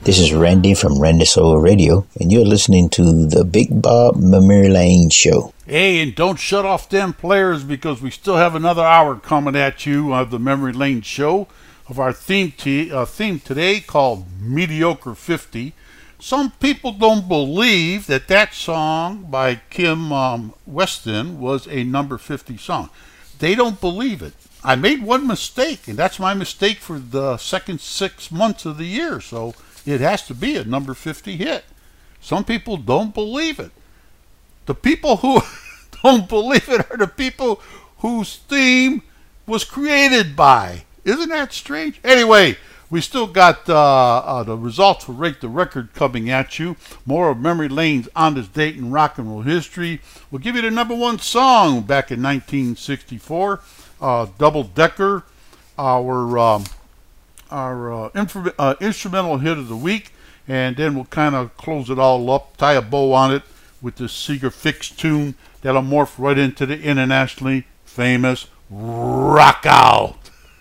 This is Randy from Randy Soul Radio, and you're listening to the Big Bob Memory Lane Show. Hey, and don't shut off them players, because we still have another hour coming at you of the Memory Lane Show of our theme today called Mediocre 50. Some people don't believe that song by Kim Weston was a number 50 song. They don't believe it. I made one mistake, and that's my mistake for the second 6 months of the year, so it has to be a number 50 hit. Some people don't believe it. The people who don't believe it are the people whose theme was created by. Isn't that strange? Anyway, we still got the results for Rate the Record coming at you. More of Memory Lane's On This Date in Rock and Roll History. We'll give you the number one song back in 1964, Double Decker, our instrumental hit of the week, and then we'll kind of close it all up, tie a bow on it with the Seeger Fix tune that'll morph right into the internationally famous Rock Out.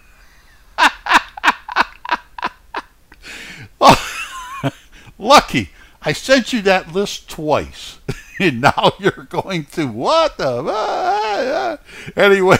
Lucky, I sent you that list twice, and now you're going to what the anyway.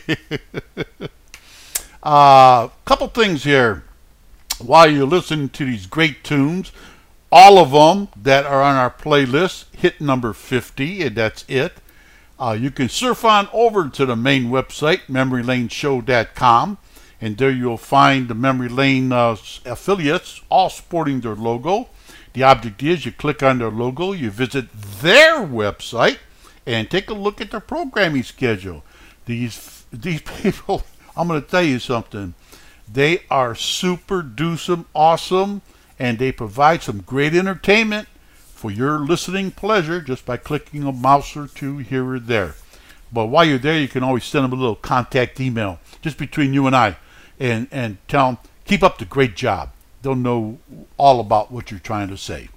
Couple things here while you're listening to these great tunes. All of them that are on our playlist hit number 50, and that's it. You can surf on over to the main website, memorylaneshow.com, and there you'll find the Memory Lane affiliates all sporting their logo. The object is you click on their logo, you visit their website, and take a look at their programming schedule. These people, I'm going to tell you something. They are super deucem awesome, and they provide some great entertainment for your listening pleasure just by clicking a mouse or two here or there. But while you're there, you can always send them a little contact email just between you and I, and tell them, keep up the great job. They'll know all about what you're trying to say.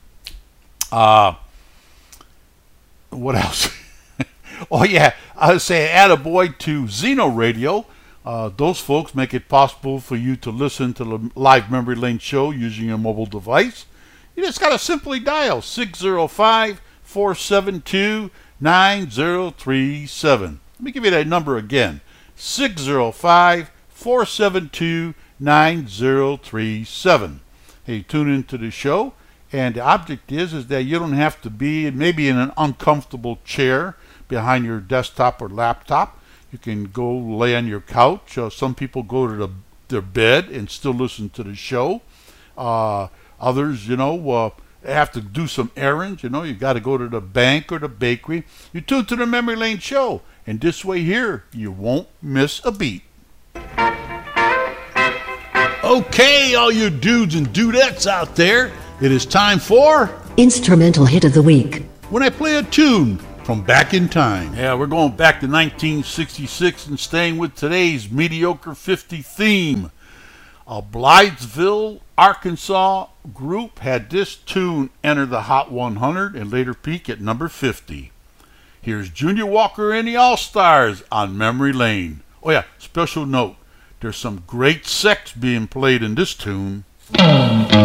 What else? Oh, yeah, I would say attaboy to Zeno Radio. Those folks make it possible for you to listen to the live Memory Lane show using your mobile device. You just got to simply dial 605-472-9037. Let me give you that number again, 605-472-9037. Hey, tune into the show, and the object is that you don't have to be maybe in an uncomfortable chair behind your desktop or laptop. You can go lay on your couch. Some people go to their bed and still listen to the show. Others, have to do some errands. You got to go to the bank or the bakery. You tune to the Memory Lane show, and this way here, you won't miss a beat. Okay, all you dudes and dudettes out there, it is time for Instrumental Hit of the Week. When I play a tune from back in time. Yeah, we're going back to 1966 and staying with today's Mediocre 50 theme. A Blytheville, Arkansas group had this tune enter the Hot 100 and later peak at number 50. Here's Junior Walker and the All-Stars on Memory Lane. Oh yeah, special note, there's some great sex being played in this tune.